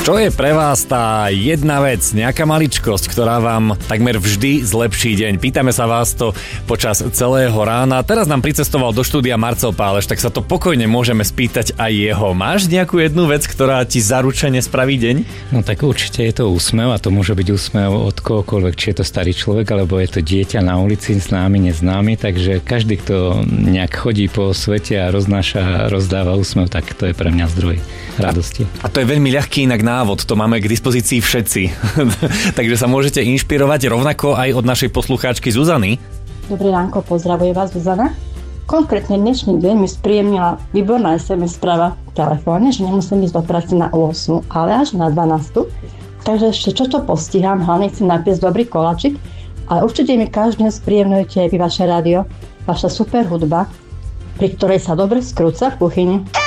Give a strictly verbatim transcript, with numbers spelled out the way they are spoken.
Čo je pre vás tá jedna vec, nejaká maličkosť, ktorá vám takmer vždy zlepší deň? Pýtame sa vás to počas celého rána. Teraz nám pricestoval do štúdia Marcel Páleš, tak sa to pokojne môžeme spýtať aj jeho. Máš nejakú jednu vec, ktorá ti zaručene spraví deň? No tak určite je to úsmev a to môže byť úsmev od kohokoľvek, či je to starý človek, alebo je to dieťa na ulici, známy, neznámy, takže každý, kto nejak chodí po svete a roznáša, rozdáva úsmev, tak to je pre mňa zdroj radosti. A to je veľmi ľahký inak návod, to máme k dispozícii všetci. Takže sa môžete inšpirovať rovnako aj od našej poslucháčky Zuzany. Dobré ránko, pozdravuje vás Zuzana. Konkrétne dnešný deň mi spríjemnila výborná es em es správa v telefóne, že nemusím ísť do práce na ôsmu, ale až na dvanástu. Takže ešte čo to postihám, hlavne chcem napiesť dobrý koláčik, ale určite mi každý deň spríjemňujete vy vaše rádio, vaša super hudba, pri ktorej sa dobre skrúca v kuchyni.